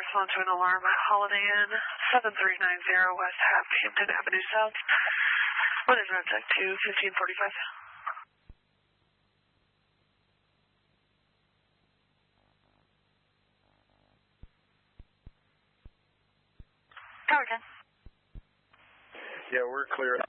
respond to an alarm at Holiday Inn, 7390 West Hampton Avenue South. What is road check to 1545? Tower 10. Yeah, we're clear.